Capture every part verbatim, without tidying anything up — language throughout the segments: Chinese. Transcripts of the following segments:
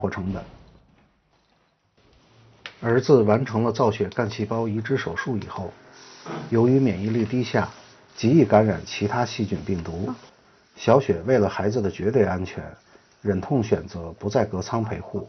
活成本。儿子完成了造血干细胞移植手术以后，由于免疫力低下，极易感染其他细菌病毒。小雪为了孩子的绝对安全，忍痛选择不在隔舱陪护。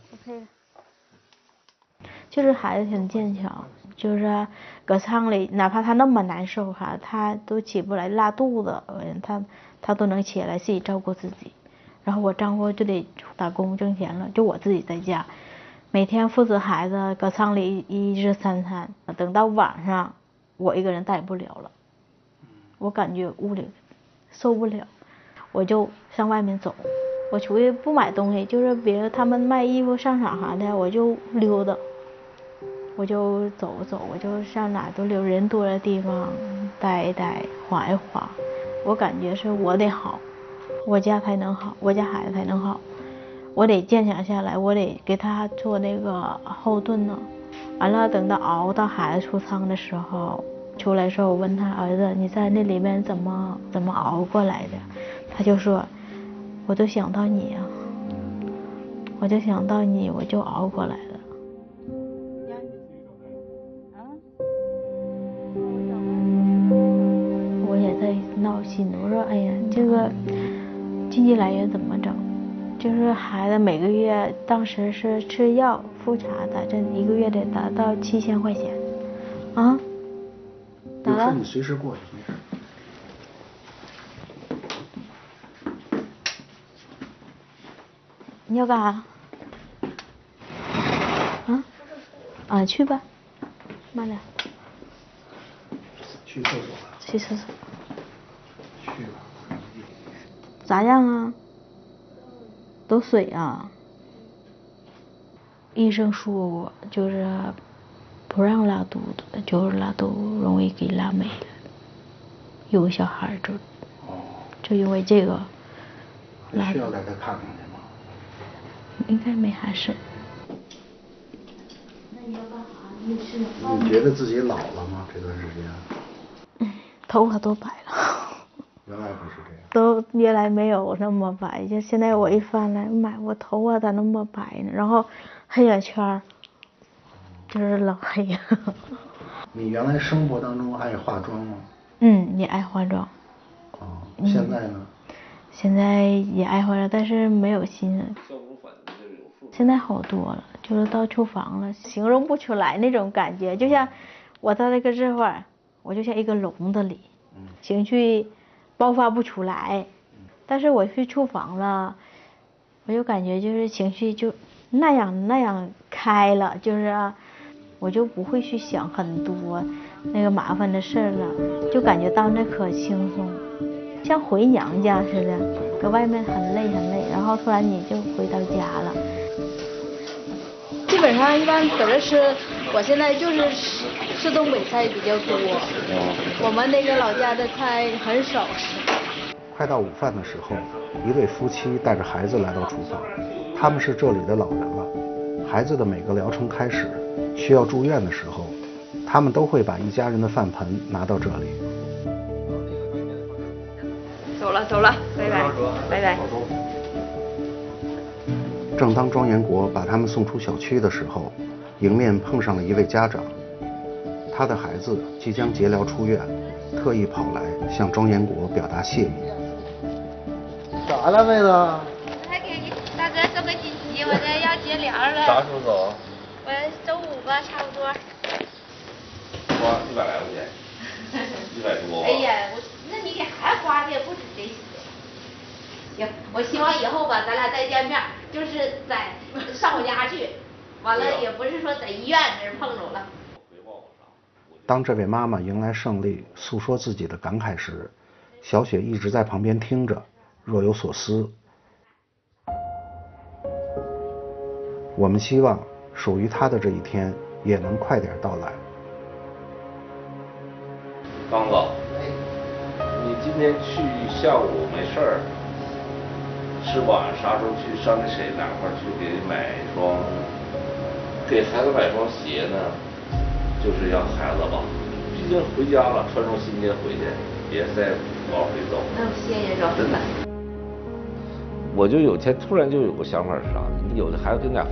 就是孩子挺坚强，就是搁舱里，哪怕他那么难受哈，他都起不来，拉肚子，他他都能起来自己照顾自己。然后我丈夫就得打工挣钱了，就我自己在家，每天负责孩子搁舱里一日三餐，等到晚上我一个人带不了了，我感觉屋里受不了，我就上外面走，我出去不买东西，就是别人他们卖衣服上场啥的，我就溜达，我就走走，我就上哪都溜，人多的地方待一待，缓一缓，我感觉是我得好，我家才能好，我家孩子才能好，我得坚强下来，我得给他做那个后盾呢。完了，等到熬到孩子出舱的时候，出来的时候我问他儿子，你在那里面怎么怎么熬过来的？他就说，我就想到你呀、啊，我就想到你，我就熬过来了。我也在闹心，我说哎呀，这个经济来源怎么整？就是孩子每个月当时是吃药复查打针，一个月得达到七千块钱，啊？ 有事你随时过去，没事。 你要干啥？啊？啊，去吧，慢点。 去厕所了。 去厕所。 去吧。 咋样啊？都水啊？医生说过，就是不让拉肚子，就是拉肚子容易给拉没了。有个小孩就，哦，就因为这个。 需要带他看看去吗？ 应该没啥事。那你要干啥？你吃饭？ 你觉得自己老了吗？这段时间？ 嗯，头发都白了。 原来不是这样。 都原来没有那么白，就现在我一翻来，妈，我头发咋那么白呢？然后黑眼圈，就是老黑呀。 你原来生活当中爱化妆吗？ 嗯，也爱化妆。 哦，现在呢？ 嗯、现在也爱化妆，但是没有心思。现在好多了，就是到厨房了，形容不出来那种感觉，就像我在那个这块儿，我就像一个笼子里，情绪爆发不出来。但是我去厨房了，我就感觉就是情绪就那样那样开了，就是我就不会去想很多那个麻烦的事了，就感觉到那可轻松，像回娘家似的，搁外面很累很累，然后突然你就回到家了。基本上一般搁这吃，我现在就是吃吃东北菜比较多，我们那个老家的菜很少吃。 快到午饭的时候，一对夫妻带着孩子来到厨房，他们是这里的老人了。孩子的每个疗程开始需要住院的时候，他们都会把一家人的饭盆拿到这里。 走了走了，拜拜拜拜。 正当庄延国把他们送出小区的时候，迎面碰上了一位家长，他的孩子即将结疗出院，特意跑来向庄延国表达谢意。 咋了，妹子？ 还给大哥送个信息，我这要结疗了。 啥时候走？ 我周五吧，差不多。 花一百来块钱，一百多吧。 哎呀，我那你给孩子花的也不止这些。行，我希望以后吧，咱俩再见面，就是在上我家去，完了也不是说在医院这儿碰着了。 当这位妈妈迎来胜利，诉说自己的感慨时，小雪一直在旁边听着，若有所思。我们希望属于她的这一天也能快点到来。 刚子，你今天去下午没事儿，是晚上啥时候去上那谁哪块去给买一双，给孩子买双鞋呢？就是让孩子吧，毕竟回家了，穿双新鞋回去，别再往回走。 那我谢谢庄子。 我就有天突然就有个想法是啥呢？你有的孩子跟你俩